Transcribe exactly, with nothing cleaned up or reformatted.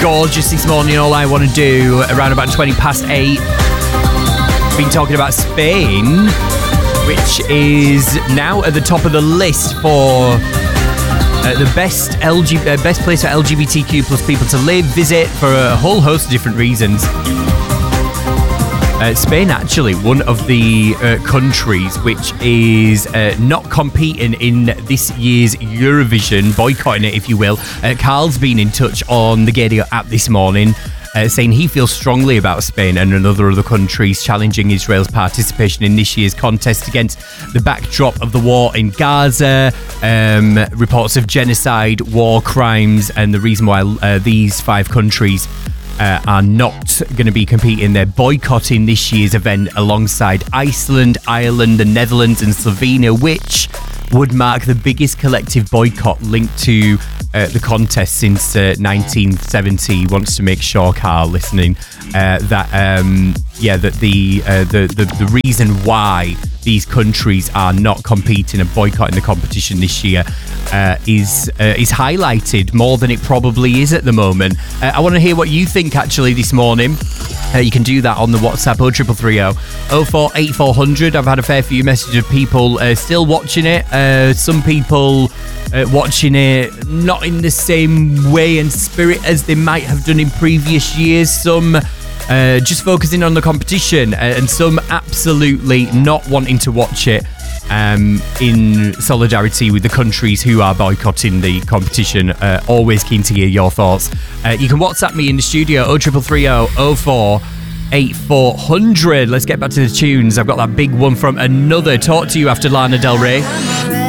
gorgeous this morning. All I want to do around about twenty past eight. Been talking about Spain, which is now at the top of the list for uh, the best L G uh, best place for L G B T Q plus people to live, visit for a whole host of different reasons. Uh, Spain, actually, one of the uh, countries which is uh, not competing in this year's Eurovision, boycotting it, if you will. Uh, Carl's been in touch on the Gadio app this morning, uh, saying he feels strongly about Spain and another other countries challenging Israel's participation in this year's contest against the backdrop of the war in Gaza, um, reports of genocide, war crimes, and the reason why uh, these five countries Uh, are not going to be competing. They're boycotting this year's event alongside Iceland, Ireland, the Netherlands and Slovenia, which would mark the biggest collective boycott linked to uh, the contest since uh, nineteen seventy. He wants to make sure, Carl, listening, uh, that um, yeah, that the, uh, the the the reason why these countries are not competing and boycotting the competition this year uh, is uh, is highlighted more than it probably is at the moment. Uh, I want to hear what you think actually this morning. Uh, you can do that on the WhatsApp oh three three three oh oh four eight four hundred. I've had a fair few messages of people uh, still watching it. Uh, some people uh, watching it not in the same way and spirit as they might have done in previous years. Some Uh, just focusing on the competition, uh, and some absolutely not wanting to watch it um, in solidarity with the countries who are boycotting the competition. Uh, always keen to hear your thoughts. Uh, you can WhatsApp me in the studio, oh three three three oh oh four eight four hundred. Let's get back to the tunes. I've got that big one from Another. Talk to you after Lana Del Rey.